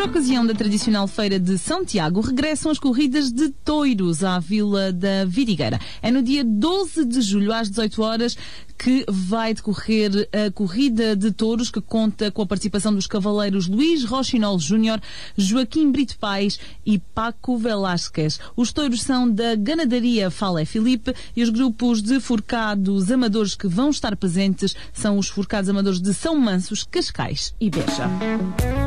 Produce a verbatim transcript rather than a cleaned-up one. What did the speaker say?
ocasião da tradicional feira de São Tiago, regressam as corridas de touros à Vila da Vidigueira. É no dia doze de julho, às dezoito horas, que vai decorrer a corrida de touros, que conta com a participação dos cavaleiros Luís Rochinol Júnior, Joaquim Brito Paes e Paco Velásquez. Os touros são da Ganadaria Falé Filipe e os grupos de forcados amadores que vão estar presentes são os forcados amadores de São Mansos, Cascais e Beja.